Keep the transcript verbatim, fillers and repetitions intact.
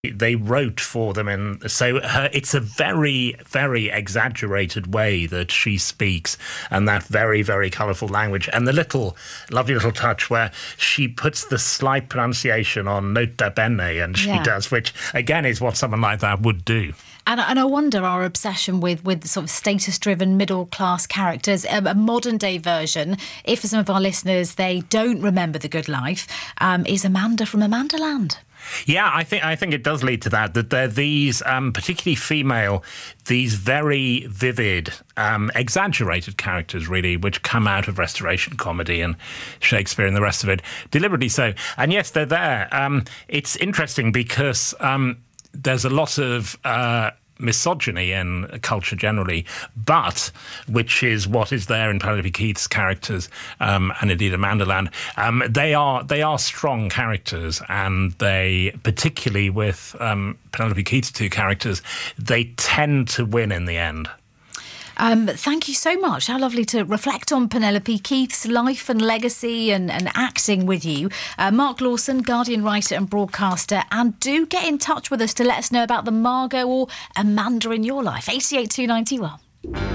They wrote for them, and so her, it's a very, very exaggerated way that she speaks, and that very, very colourful language, and the little, lovely little touch where she puts the slight pronunciation on nota bene, and she Yeah. does, which again is what someone like that would do. And, and I wonder our obsession with, with sort of status-driven middle-class characters, a, a modern-day version, if for some of our listeners they don't remember The Good Life, um, is Amanda from Amandaland. Yeah, I think I think it does lead to that, that they're these, um, particularly female, these very vivid, um, exaggerated characters, really, which come out of Restoration comedy and Shakespeare and the rest of it, deliberately so. And yes, they're there. Um, it's interesting because um, there's a lot of Uh, misogyny in culture generally, but which is what is there in Penelope Keith's characters, um, and indeed Amandaland. Um, they are they are strong characters, and they, particularly with um, Penelope Keith's two characters, they tend to win in the end. Um, thank you so much. How lovely to reflect on Penelope Keith's life and legacy and, and acting with you. Uh, Mark Lawson, Guardian writer and broadcaster. And do get in touch with us to let us know about the Margot or Amanda in your life. eight eight two nine one.